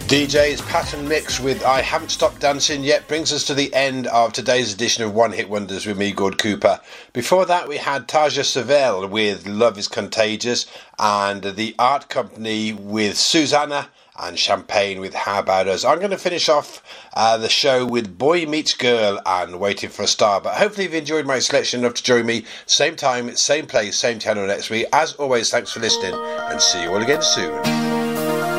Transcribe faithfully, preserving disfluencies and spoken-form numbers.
D J's Pattern Mix with I Haven't Stopped Dancing Yet brings us to the end of today's edition of One Hit Wonders with me, Gord Cooper. Before that, we had Taja Savelle with Love is Contagious, and The Art Company with Susanna, and Champagne with How About Us. I'm going to finish off uh, the show with Boy Meets Girl and Waiting for a Star. But hopefully you've enjoyed my selection enough to join me same time, same place, same channel next week. As always, thanks for listening, and see you all again soon.